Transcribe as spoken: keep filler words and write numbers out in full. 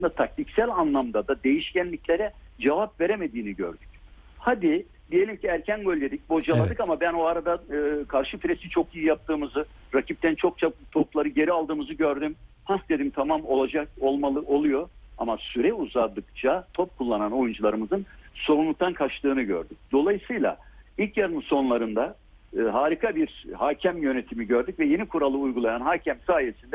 taktiksel anlamda da değişkenliklere cevap veremediğini gördük. Hadi diyelim ki erken gol yedik, bocaladık, Evet. ama ben o arada e, karşı presi çok iyi yaptığımızı, rakipten çok çabuk topları geri aldığımızı gördüm. Has dedim, tamam, olacak, olmalı, oluyor. Ama süre uzadıkça top kullanan oyuncularımızın sorumluluktan kaçtığını gördük. Dolayısıyla ilk yarının sonlarında e, harika bir hakem yönetimi gördük ve yeni kuralı uygulayan hakem sayesinde